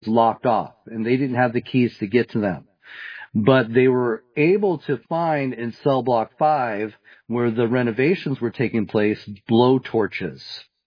locked off, and they didn't have the keys to get to them. But they were able to find in cell block 5, where the renovations were taking place, blowtorches.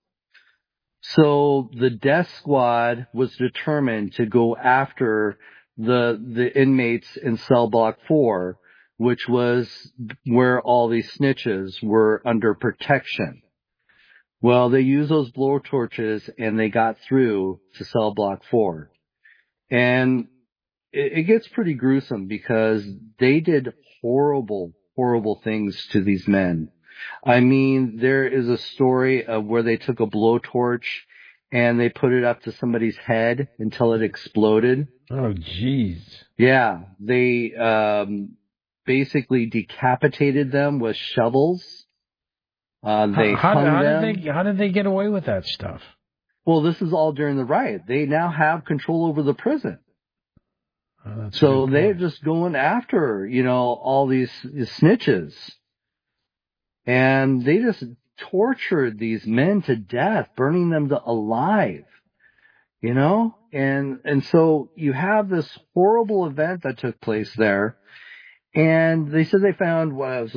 So the death squad was determined to go after the inmates in cell block 4, which was where all these snitches were under protection. Well, they used those blowtorches and they got through to cell block 4. And it gets pretty gruesome because they did horrible, horrible things to these men. I mean, there is a story of where they took a blowtorch and they put it up to somebody's head until it exploded. Oh, jeez. Yeah. They basically decapitated them with shovels. They hung them. How did they get away with that stuff? Well, this is all during the riot. They now have control over the prison. Oh, so they're just going after, all these snitches. And they just tortured these men to death, burning them alive, And so you have this horrible event that took place there. And they said they found,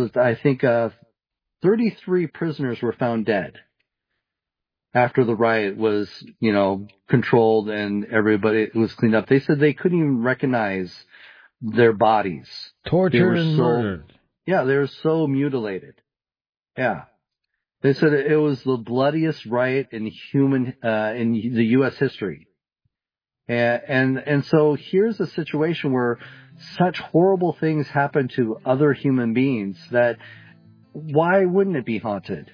33 prisoners were found dead after the riot was, controlled and everybody was cleaned up. They said they couldn't even recognize their bodies. Tortured and murdered. Yeah, they were so mutilated. Yeah. They said it was the bloodiest riot in the U.S. history. And so here's a situation where such horrible things happen to other human beings that why wouldn't it be haunted?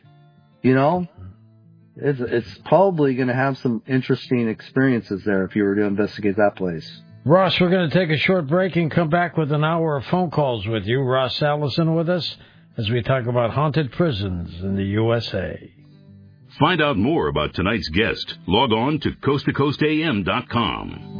It's probably going to have some interesting experiences there if you were to investigate that place. Ross, we're going to take a short break and come back with an hour of phone calls with you. Ross Allison with us as we talk about haunted prisons in the USA. Find out more about tonight's guest. Log on to coasttocoastam.com.